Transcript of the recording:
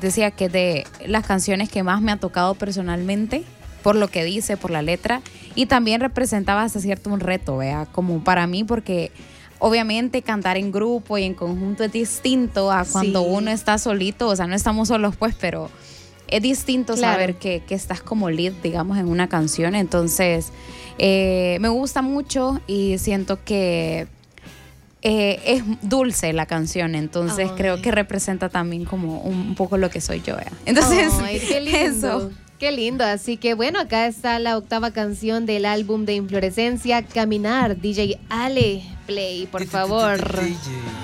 decía que de las canciones que más me ha tocado personalmente, por lo que dice, por la letra, y también representaba hasta cierto un reto, ¿vea? Como para mí, porque obviamente cantar en grupo y en conjunto es distinto a cuando uno está solito, o sea, no estamos solos pues, pero es distinto saber que estás como lead, digamos, en una canción. Entonces, me gusta mucho y siento que es dulce la canción, entonces creo que representa también como un poco lo que soy yo. Entonces, qué lindo. Eso. Qué lindo, así que bueno, acá está la 8ª canción del álbum de Inflorescencia, Caminar. DJ Ale, play, por favor. DJ.